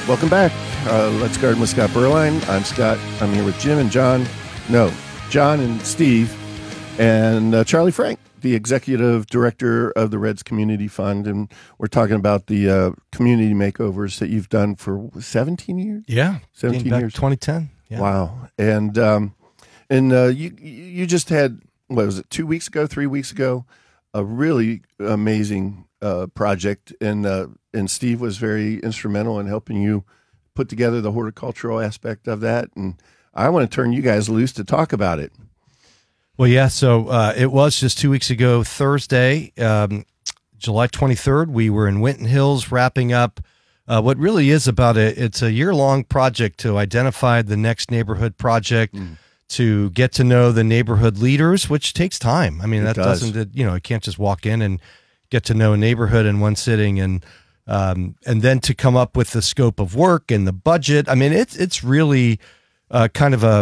Welcome back. Let's Garden with Scott Berline. I'm Scott. I'm here with Jim and John. No, John and Steve and Charlie Frank, the executive director of the Reds Community Fund. And we're talking about the community makeovers that you've done for 17 years? Yeah. 17 back years. 2010. Yeah. Wow. And you just had, what was it, 2 weeks ago, 3 weeks ago, a really amazing project. And Steve was very instrumental in helping you put together the horticultural aspect of that. And I want to turn you guys loose to talk about it. Well, yeah. So it was just 2 weeks ago, Thursday, July 23rd. We were in Winton Hills wrapping up what really is it's a year-long project to identify the next neighborhood project, to get to know the neighborhood leaders, which takes time. I mean, it can't just walk in and get to know a neighborhood in one sitting, and then to come up with the scope of work and the budget. I mean, it's really kind of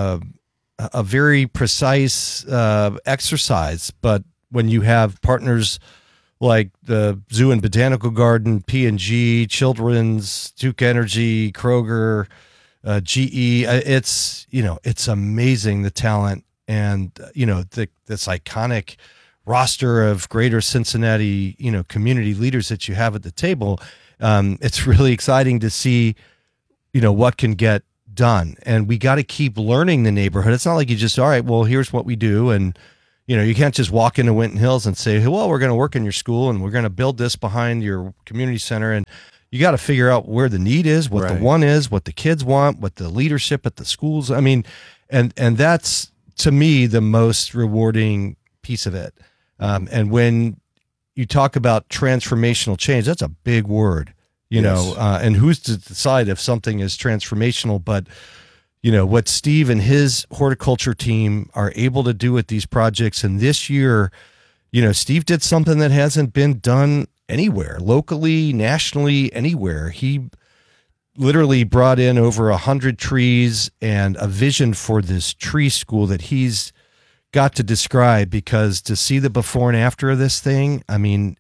a very precise exercise. But when you have partners like the Zoo and Botanical Garden, P&G, Children's, Duke Energy, Kroger, GE, it's amazing, the talent and this iconic roster of greater Cincinnati, community leaders that you have at the table. It's really exciting to see, what can get done. And we got to keep learning the neighborhood. It's not like you just, all right, well, here's what we do. And, you can't just walk into Winton Hills and say, well, we're going to work in your school and we're going to build this behind your community center. And you got to figure out where the need is, what the want is, what the kids want, what the leadership at the schools. I mean, and that's, to me, the most rewarding piece of it. And when you talk about transformational change, that's a big word, and who's to decide if something is transformational, but what Steve and his horticulture team are able to do with these projects. And this year, Steve did something that hasn't been done anywhere, locally, nationally, anywhere. He literally brought in over 100 trees and a vision for this tree school that he's got to describe, because to see the before and after of this thing, I mean,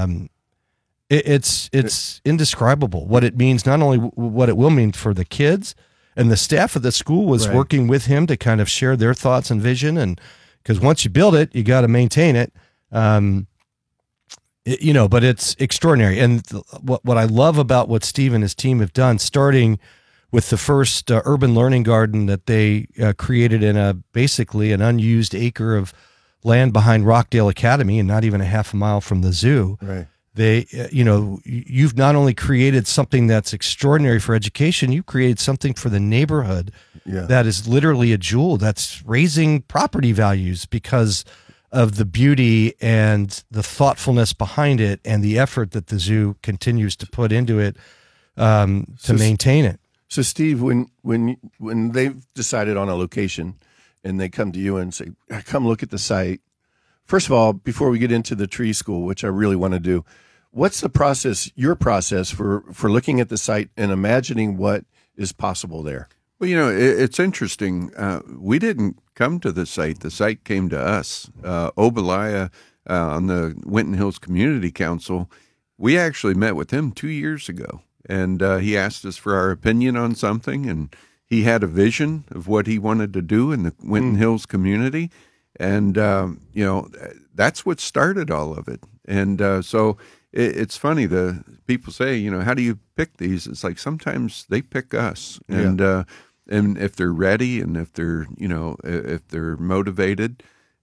it's indescribable what it means, not only what it will mean for the kids, and the staff of the school was working with him to kind of share their thoughts and vision. And because once you build it, you got to maintain it. But it's extraordinary. And what I love about what Steve and his team have done, starting with the first urban learning garden that they created in basically an unused acre of land behind Rockdale Academy, and not even a half a mile from the zoo. Right. They, you've not only created something that's extraordinary for education, you created something for the neighborhood that is literally a jewel that's raising property values because of the beauty and the thoughtfulness behind it and the effort that the zoo continues to put into it to maintain it. So, Steve, when they've decided on a location and they come to you and say, come look at the site, first of all, before we get into the tree school, which I really want to do, what's the process, your process for looking at the site and imagining what is possible there? Well, it's interesting. We didn't come to the site. The site came to us. Obaliah on the Winton Hills Community Council, we actually met with him 2 years ago. And he asked us for our opinion on something, and he had a vision of what he wanted to do in the Winton Hills community. And, that's what started all of it. And so it's funny, the people say, how do you pick these? It's like sometimes they pick us. And if they're ready and if they're, if they're motivated,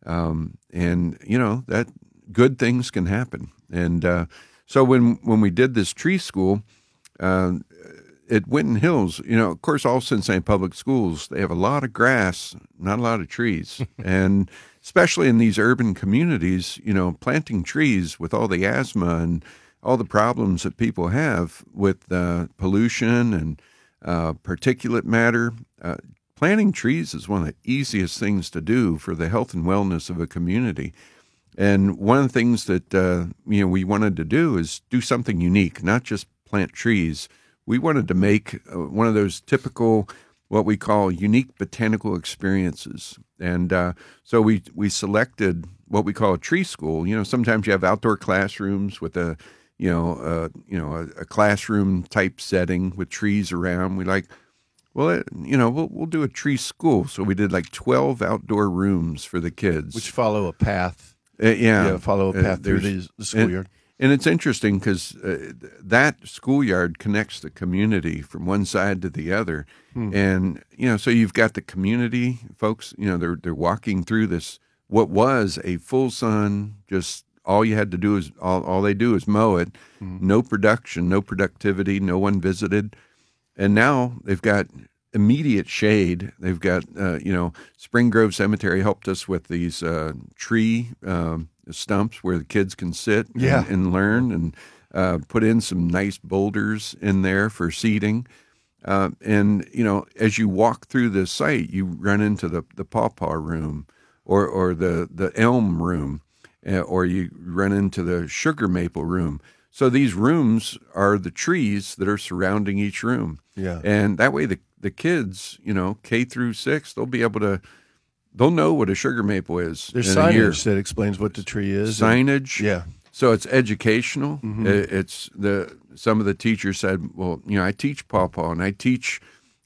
that good things can happen. And so when we did this tree school, at Winton Hills, of course, all Cincinnati Public Schools, they have a lot of grass, not a lot of trees. And especially in these urban communities, planting trees with all the asthma and all the problems that people have with pollution and particulate matter, planting trees is one of the easiest things to do for the health and wellness of a community. And one of the things that we wanted to do is do something unique, not just plant trees. We wanted to make one of those typical, what we call unique botanical experiences. And so we selected what we call a tree school. Sometimes you have outdoor classrooms with a a classroom type setting with trees around. We like, well, we'll do a tree school. So we did like 12 outdoor rooms for the kids, which follow a path. Follow a path through the schoolyard. And it's interesting because that schoolyard connects the community from one side to the other. And, so you've got the community folks, they're walking through this, what was a full sun, just all you had to do is, all they do is mow it. No production, no productivity, no one visited. And now they've got immediate shade. They've got, Spring Grove Cemetery helped us with these tree stumps where the kids can sit and learn, and put in some nice boulders in there for seating. And as you walk through the site, you run into the pawpaw room or the elm room, or you run into the sugar maple room. So these rooms are the trees that are surrounding each room. Yeah. And that way the kids, K through 6, they'll know what a sugar maple is. There's in a year. signage that explains what the tree is. Signage. Yeah. So it's educational. It's some of the teachers said, well, I teach pawpaw, and I teach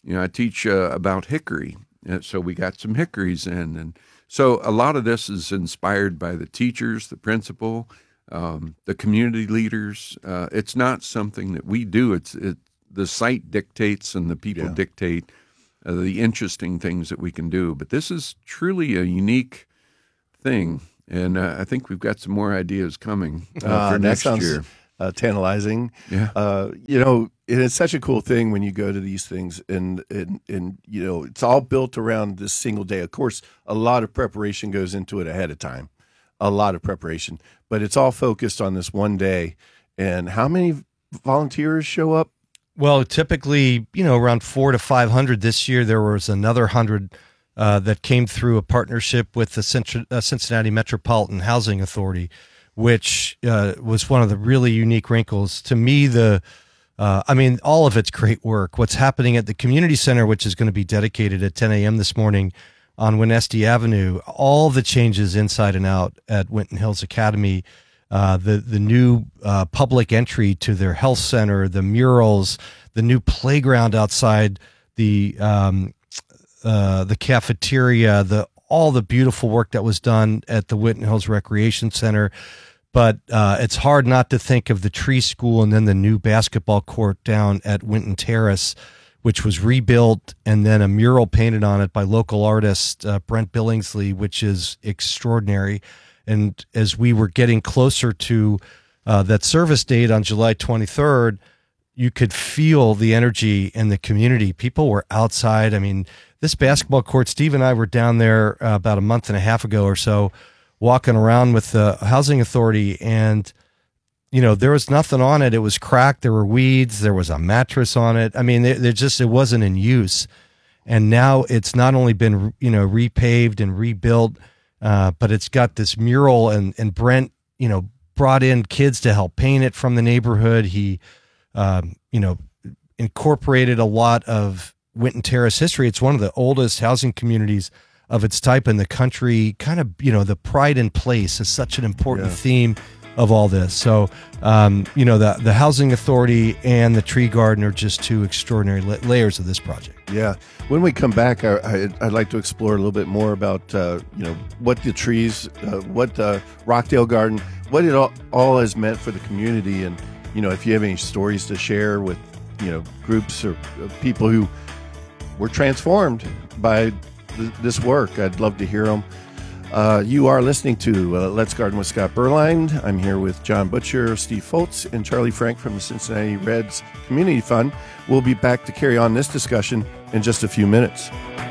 about hickory. And so we got some hickories in. And so a lot of this is inspired by the teachers, the principal, the community leaders. It's not something that we do. The site dictates and the people dictate the interesting things that we can do. But this is truly a unique thing. And I think we've got some more ideas coming for next year. Tantalizing. Yeah. It's such a cool thing when you go to these things, and it's all built around this single day. Of course, a lot of preparation goes into it ahead of time, a lot of preparation, but it's all focused on this one day. And how many volunteers show up? Well, typically, around 400 to 500. This year, there was another 100 that came through a partnership with the Cincinnati Metropolitan Housing Authority, which was one of the really unique wrinkles. To me, all of it's great work. What's happening at the community center, which is going to be dedicated at 10 a.m. this morning on Winnesty Avenue, all the changes inside and out at Winton Hills Academy, the new public entry to their health center, the murals, the new playground outside the cafeteria, all the beautiful work that was done at the Winton Hills Recreation Center. But it's hard not to think of the tree school and then the new basketball court down at Winton Terrace, which was rebuilt, and then a mural painted on it by local artist Brent Billingsley, which is extraordinary. And as we were getting closer to that service date on July 23rd, you could feel the energy in the community. People were outside. I mean, this basketball court, Steve and I were down there about a month and a half ago or so, walking around with the housing authority, and there was nothing on it. It was cracked. There were weeds. There was a mattress on it. I mean, it wasn't in use. And now it's not only been repaved and rebuilt, but it's got this mural, and Brent brought in kids to help paint it from the neighborhood. He incorporated a lot of Winton Terrace history. It's one of the oldest housing communities of its type in the country. Kind of, the pride in place is such an important theme of all this. So, the housing authority and the tree garden are just two extraordinary layers of this project. Yeah. When we come back, I'd like to explore a little bit more about, what the trees, what the Rockdale Garden, what it all has meant for the community. And, if you have any stories to share with, groups or people who were transformed by this work, I'd love to hear them. You are listening to Let's Garden with Scott Berline. I'm here with John Butcher, Steve Foltz, and Charlie Frank from the Cincinnati Reds Community Fund. We'll be back to carry on this discussion in just a few minutes.